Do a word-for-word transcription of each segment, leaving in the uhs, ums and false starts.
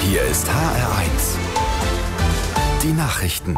Hier ist H R eins. Die Nachrichten.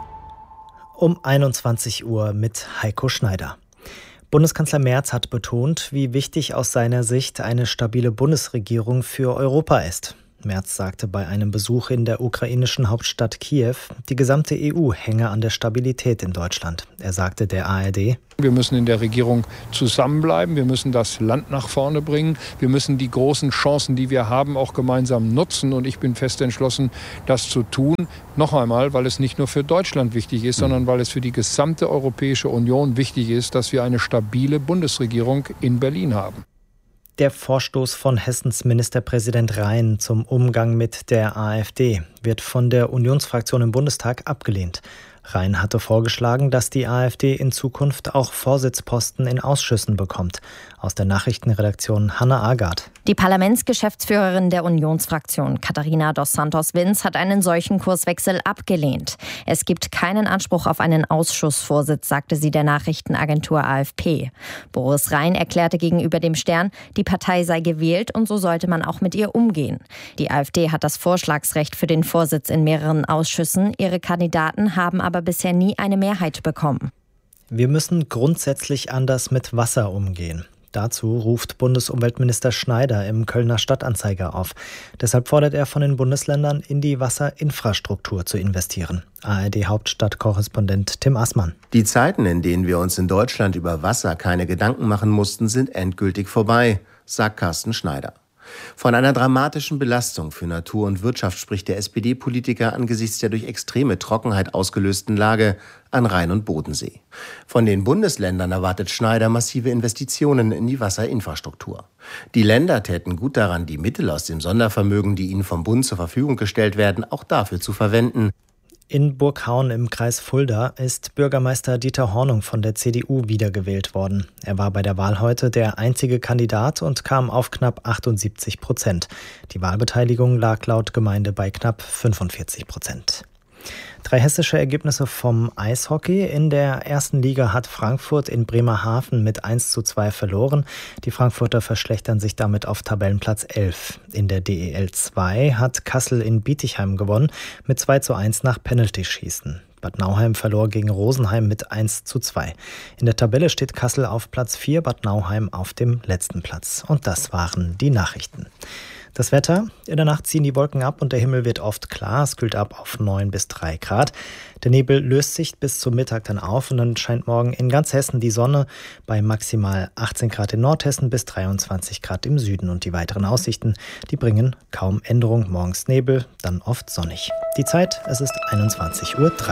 Um einundzwanzig Uhr mit Heiko Schneider. Bundeskanzler Merz hat betont, wie wichtig aus seiner Sicht eine stabile Bundesregierung für Europa ist. Merz sagte bei einem Besuch in der ukrainischen Hauptstadt Kiew, die gesamte E U hänge an der Stabilität in Deutschland. Er sagte der A R D: Wir müssen in der Regierung zusammenbleiben, wir müssen das Land nach vorne bringen, wir müssen die großen Chancen, die wir haben, auch gemeinsam nutzen. Und ich bin fest entschlossen, das zu tun. Noch einmal, weil es nicht nur für Deutschland wichtig ist, sondern weil es für die gesamte Europäische Union wichtig ist, dass wir eine stabile Bundesregierung in Berlin haben. Der Vorstoß von Hessens Ministerpräsident Rhein zum Umgang mit der AfD wird von der Unionsfraktion im Bundestag abgelehnt. Rhein hatte vorgeschlagen, dass die AfD in Zukunft auch Vorsitzposten in Ausschüssen bekommt. Aus der Nachrichtenredaktion Hanna Agard. Die Parlamentsgeschäftsführerin der Unionsfraktion, Katharina dos Santos-Vins, hat einen solchen Kurswechsel abgelehnt. Es gibt keinen Anspruch auf einen Ausschussvorsitz, sagte sie der Nachrichtenagentur A F P. Boris Rhein erklärte gegenüber dem Stern, die Partei sei gewählt und so sollte man auch mit ihr umgehen. Die AfD hat das Vorschlagsrecht für den Vorsitz in mehreren Ausschüssen. Ihre Kandidaten haben aber bisher nie eine Mehrheit bekommen. Wir müssen grundsätzlich anders mit Wasser umgehen. Dazu ruft Bundesumweltminister Schneider im Kölner Stadtanzeiger auf. Deshalb fordert er von den Bundesländern, in die Wasserinfrastruktur zu investieren. A R D-Hauptstadtkorrespondent Tim Assmann. Die Zeiten, in denen wir uns in Deutschland über Wasser keine Gedanken machen mussten, sind endgültig vorbei, sagt Carsten Schneider. Von einer dramatischen Belastung für Natur und Wirtschaft spricht der S P D-Politiker angesichts der durch extreme Trockenheit ausgelösten Lage an Rhein und Bodensee. Von den Bundesländern erwartet Schneider massive Investitionen in die Wasserinfrastruktur. Die Länder täten gut daran, die Mittel aus dem Sondervermögen, die ihnen vom Bund zur Verfügung gestellt werden, auch dafür zu verwenden. In Burghaun im Kreis Fulda ist Bürgermeister Dieter Hornung von der C D U wiedergewählt worden. Er war bei der Wahl heute der einzige Kandidat und kam auf knapp achtundsiebzig Prozent. Die Wahlbeteiligung lag laut Gemeinde bei knapp fünfundvierzig Prozent. Drei hessische Ergebnisse vom Eishockey. In der ersten Liga hat Frankfurt in Bremerhaven mit eins zu zwei verloren. Die Frankfurter verschlechtern sich damit auf Tabellenplatz elf. In der D E L zwei hat Kassel in Bietigheim gewonnen mit zwei zu eins nach Penaltyschießen. Bad Nauheim verlor gegen Rosenheim mit eins zu zwei. In der Tabelle steht Kassel auf Platz vier, Bad Nauheim auf dem letzten Platz. Und das waren die Nachrichten. Das Wetter: In der Nacht ziehen die Wolken ab und der Himmel wird oft klar. Es kühlt ab auf neun bis drei Grad. Der Nebel löst sich bis zum Mittag dann auf und dann scheint morgen in ganz Hessen die Sonne bei maximal achtzehn Grad in Nordhessen bis dreiundzwanzig Grad im Süden. Und die weiteren Aussichten, die bringen kaum Änderung. Morgens Nebel, dann oft sonnig. Die Zeit: Es ist einundzwanzig Uhr drei.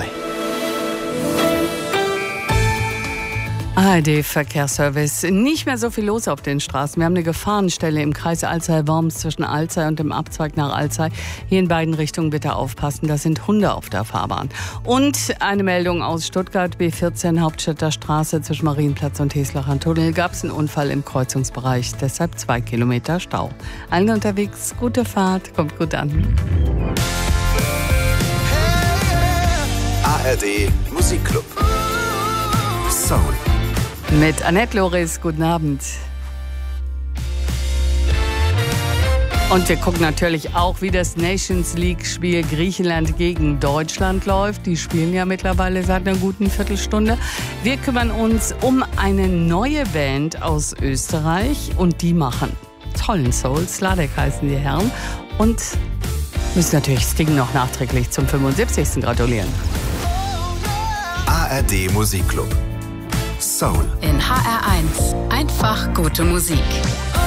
A R D-Verkehrsservice. Nicht mehr so viel los auf den Straßen. Wir haben eine Gefahrenstelle im Kreis Alzey-Worms zwischen Alzey und dem Abzweig nach Alzey. Hier in beiden Richtungen bitte aufpassen, da sind Hunde auf der Fahrbahn. Und eine Meldung aus Stuttgart, B vierzehn Hauptstädter Straße zwischen Marienplatz und Heslacher Tunnel. Gab es einen Unfall im Kreuzungsbereich, deshalb zwei Kilometer Stau. Allen unterwegs, gute Fahrt, kommt gut an. A R D Musikclub. Soul. Mit Annette Loris, guten Abend. Und wir gucken natürlich auch, wie das Nations League-Spiel Griechenland gegen Deutschland läuft. Die spielen ja mittlerweile seit einer guten Viertelstunde. Wir kümmern uns um eine neue Band aus Österreich und die machen tollen Soul. Sladek heißen die Herren und müssen natürlich Sting noch nachträglich zum fünfundsiebzigsten gratulieren. A R D Musikclub. Soul. In H R eins. Einfach gute Musik.